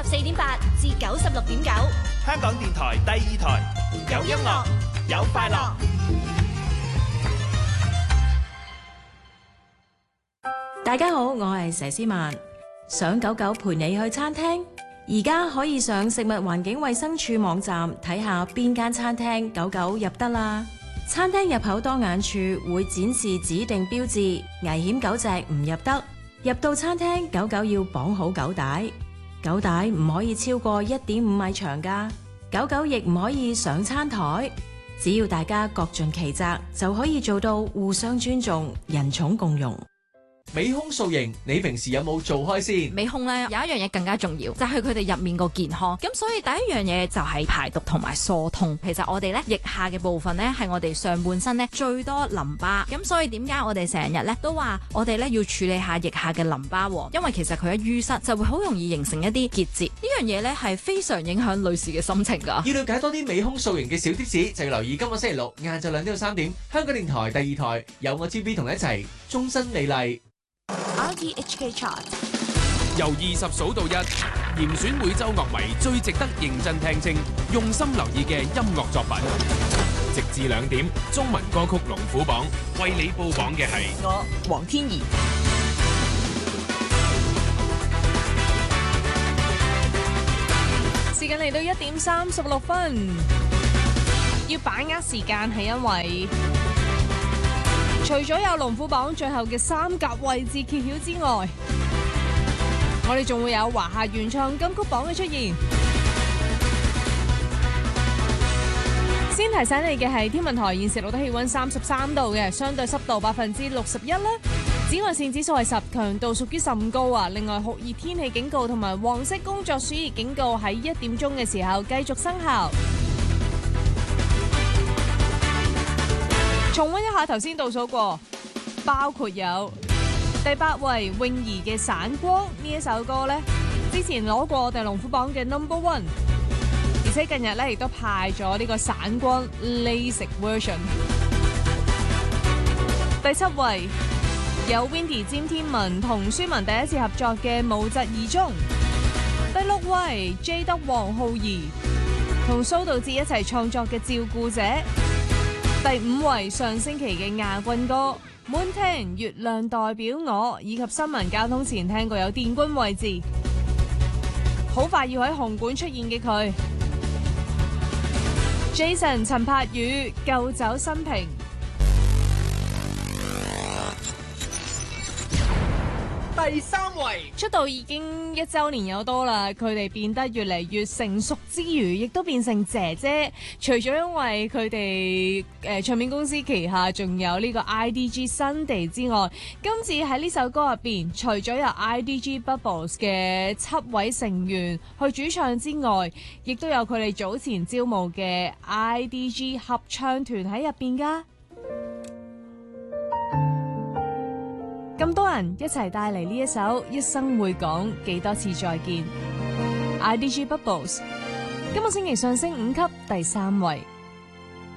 84.8至96.9， 香港電台第2台，有音樂，有快樂。 大家好，我係佘詩曼。想狗狗陪你去餐廳，而家可以上食物環境衛生署網站睇下邊間餐廳狗狗入得啦。餐廳入口多眼處會展示指定標誌，危險狗隻唔入得。入到餐廳，狗狗要綁好狗帶，狗帶唔可以超過1.5米長㗎。狗狗亦唔可以上餐台。只要大家各盡其責，就可以做到互相尊重、人寵共融。 美胸塑形，你平時有冇做開先？ 美胸咧有一樣嘢更加重要，就係佢哋入面個健康。咁所以第一樣嘢就係排毒同埋疏通。其實我哋咧腋下嘅部分咧係我哋上半身咧最多淋巴。咁所以點解我哋成日咧都話我哋咧要處理下腋下嘅淋巴？因為其實佢一淤塞就會好容易形成一啲結節。呢樣嘢咧係非常影響女士嘅心情㗎。 要了解多啲美胸塑形嘅小貼士，就要留意今個星期六晏晝2點到3點，香港電台第2台有我 GB 同你一齊終身美麗。 RTHK Chart 由20數到1，嚴選每週樂迷最值得認真聽清、用心留意嘅音樂作品。直至2點，中文歌曲龍虎榜為你報榜嘅係我黃天怡。 時間嚟到1點36分，要把握時間係因為除咗有龍虎榜最後嘅3甲位置揭曉之外，我哋仲會有華夏原創金曲榜嘅出現。先提醒你嘅係天文台現時錄得氣溫33度嘅，相對濕度61%啦。紫外線指數係10，強度屬於甚高啊。另外酷熱天氣警告同埋黃色工作暑熱警告喺1點鐘嘅時候繼續生效。重溫一下頭先倒數過，包括有第8位泳兒嘅《散光》呢一首歌呢，之前攞過我哋龍虎榜嘅 No.1， 而且近日呢亦都派咗呢個《散光》LASIK version。第7位有 Windy 詹天文同舒文第一次合作嘅《無疾而終》。第6位 J 德黃浩儀同蘇道智一齊創作嘅《照顧者》。第5位上星期嘅亞軍歌滿天月亮代表我，以及新聞交通前聽過有電軍位置，好快要喺紅館出現嘅佢 Jason 陳柏宇舊酒新瓶。 第3位出道已經1週年有多啦，佢哋變得越嚟越成熟之餘，亦都變成姐姐。除咗因為佢哋唱片公司旗下仲有呢個 IDG 新地之外，今次喺呢首歌入邊，除咗有 IDG Bubbles 嘅7位成員去主唱之外，亦都有佢哋早前招募嘅 IDG 合唱團喺入邊噶。咁多人一齊帶嚟呢一首一生會講幾多次再見 IDG Bubbles， 今個星期上升5級第3位。